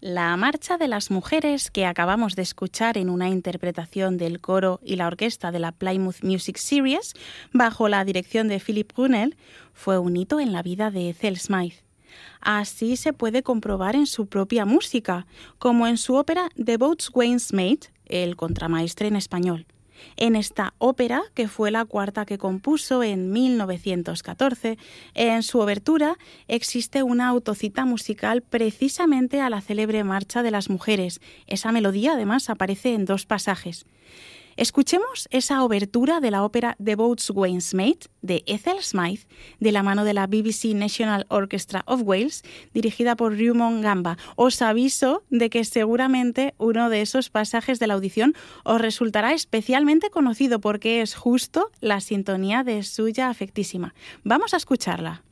La Marcha de las Mujeres que acabamos de escuchar en una interpretación del coro y la orquesta de la Plymouth Music Series, bajo la dirección de Philip Brunel, fue un hito en la vida de Ethel Smyth. Así se puede comprobar en su propia música, como en su ópera The Boatswain's Mate, el contramaestre en español. En esta ópera, que fue la cuarta que compuso en 1914, en su obertura existe una autocita musical precisamente a la célebre Marcha de las Mujeres. Esa melodía, además, aparece en 2 pasajes. Escuchemos esa obertura de la ópera The Boatswain's Mate de Ethel Smyth, de la mano de la BBC National Orchestra of Wales, dirigida por Rumon Gamba. Os aviso de que seguramente uno de esos pasajes de la audición os resultará especialmente conocido porque es justo la sintonía de Suya Afectísima. Vamos a escucharla.